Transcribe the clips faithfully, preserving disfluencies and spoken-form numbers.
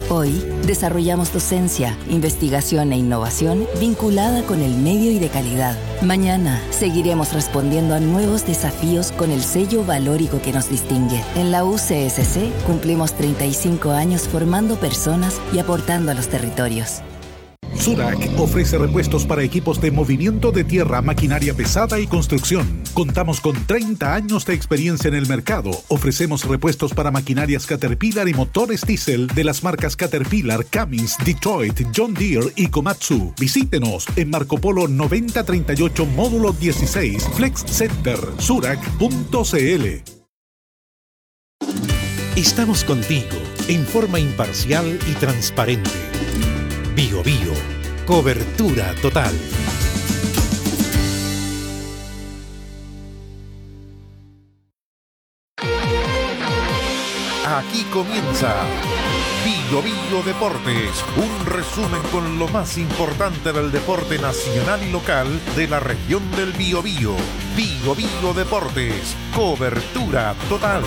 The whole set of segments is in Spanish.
Hoy, desarrollamos docencia, investigación e innovación vinculada con el medio y de calidad. Mañana, seguiremos respondiendo a nuevos desafíos con el sello valórico que nos distingue. En la U C S C cumplimos treinta y cinco años formando personas y aportando a los territorios. Surac ofrece repuestos para equipos de movimiento de tierra, maquinaria pesada y construcción. Contamos con treinta años de experiencia en el mercado. Ofrecemos repuestos para maquinarias Caterpillar y motores diésel de las marcas Caterpillar, Cummins, Detroit, John Deere y Komatsu. Visítenos en Marco Polo noventa treinta y ocho, módulo dieciséis, Flex Center, surac punto c l. Estamos contigo en forma imparcial y transparente. Bio Bio, cobertura total. Aquí comienza Bio Bio Deportes, un resumen con lo más importante del deporte nacional y local de la región del Biobío. Bio Bio Deportes, cobertura total.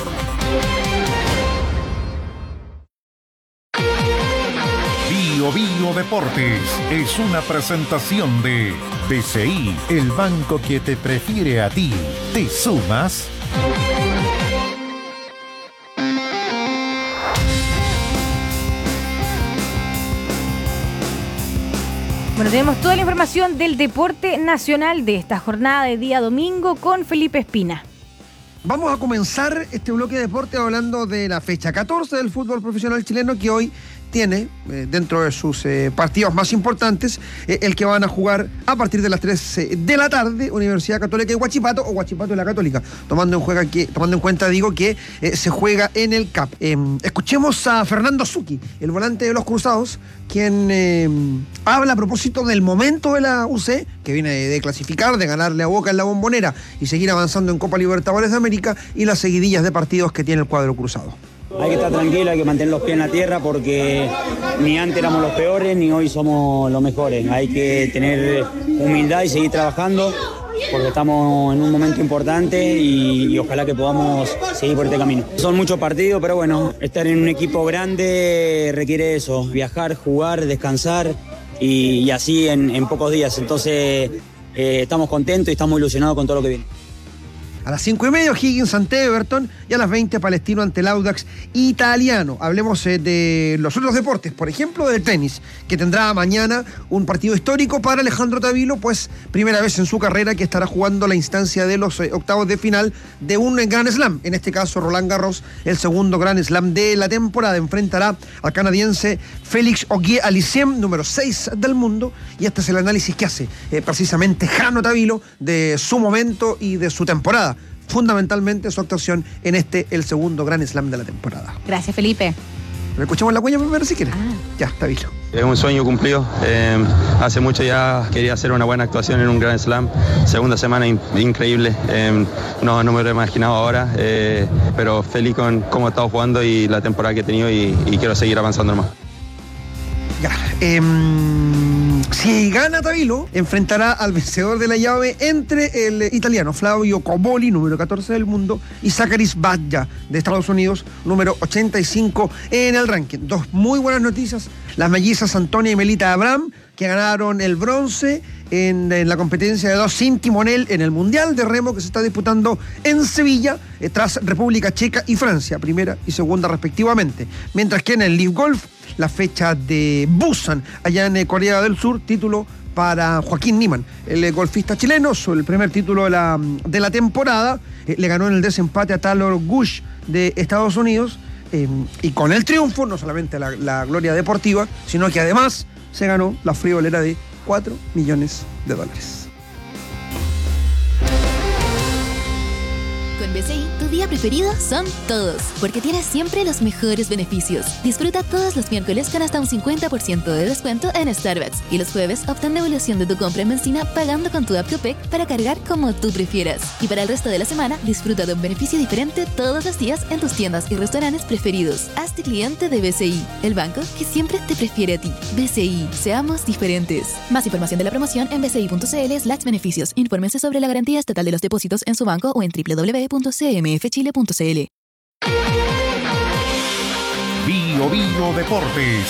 Bio Bio Deportes es una presentación de B C I, el banco que te prefiere a ti. ¿Te sumas? Bueno, tenemos toda la información del deporte nacional de esta jornada de día domingo con Felipe Espina. Vamos a comenzar este bloque de deporte hablando de la fecha catorce del fútbol profesional chileno, que hoy tiene eh, dentro de sus eh, partidos más importantes eh, el que van a jugar a partir de las tres eh, de la tarde, Universidad Católica y Huachipato, o Huachipato y la Católica, tomando en, juega que, tomando en cuenta, digo, que eh, se juega en el C A P. Eh, escuchemos a Fernando Zucchi, el volante de los Cruzados, quien eh, habla a propósito del momento de la U C, que viene de, de clasificar, de ganarle a Boca en la Bombonera y seguir avanzando en Copa Libertadores de América, y las seguidillas de partidos que tiene el cuadro cruzado. Hay que estar tranquilo, hay que mantener los pies en la tierra, porque ni antes éramos los peores ni hoy somos los mejores. Hay que tener humildad y seguir trabajando, porque estamos en un momento importante y, y ojalá que podamos seguir por este camino. Son muchos partidos, pero bueno, estar en un equipo grande requiere eso, viajar, jugar, descansar y, y así en, en pocos días. Entonces eh, estamos contentos y estamos ilusionados con todo lo que viene. A las cinco y media, Higgins ante Everton, y a las veinte, Palestino ante el Audax italiano. Hablemos eh, de los otros deportes, por ejemplo, del tenis, que tendrá mañana un partido histórico para Alejandro Tavilo, pues primera vez en su carrera que estará jugando la instancia de los eh, octavos de final de un eh, Grand Slam. En este caso, Roland Garros, el segundo Grand Slam de la temporada. Enfrentará al canadiense Félix Auger-Aliassime, número seis del mundo, y este es el análisis que hace eh, precisamente Jano Tavilo de su momento y de su temporada. Fundamentalmente su actuación en este, el segundo Grand Slam de la temporada. Gracias, Felipe. ¿Le escuchamos la cuña primero si quieres? Ah. Ya, está bien. Es un sueño cumplido. Eh, hace mucho ya quería hacer una buena actuación en un Grand Slam. Segunda semana in- increíble. Eh, no, no me lo he imaginado ahora, eh, pero feliz con cómo he estado jugando y la temporada que he tenido, y, y quiero seguir avanzando más. Ya. Eh, si gana Tavilo, enfrentará al vencedor de la llave entre el italiano Flavio Cobolli, número catorce del mundo, y Zaccharis Badja, de Estados Unidos, número ochenta y cinco en el ranking. Dos muy buenas noticias. Las mellizas Antonia y Melita Abraham, que ganaron el bronce en, en la competencia de dos sin timonel en el Mundial de Remo que se está disputando en Sevilla, eh, tras República Checa y Francia, primera y segunda respectivamente. Mientras que en el Live Golf, la fecha de Busan, allá en Corea del Sur, título para Joaquín Niemann, el golfista chileno, el primer título de la, de la temporada. Eh, le ganó en el desempate a Taylor Gush de Estados Unidos, eh, y con el triunfo, no solamente la, la gloria deportiva, sino que además se ganó la friolera de cuatro millones de dólares. Con B C I, tu día preferido son todos, porque tienes siempre los mejores beneficios. Disfruta todos los miércoles con hasta un cincuenta por ciento de descuento en Starbucks, y los jueves obtén devolución de tu compra en benzina pagando con tu app Copec para cargar como tú prefieras. Y para el resto de la semana, disfruta de un beneficio diferente todos los días en tus tiendas y restaurantes preferidos. Hazte cliente de B C I, el banco que siempre te prefiere a ti. B C I, seamos diferentes. Más información de la promoción en bci.cl slash beneficios. Infórmense sobre la garantía estatal de los depósitos en su banco o en doble u doble u doble u punto c m f chile punto c l. Bio Bio Deportes.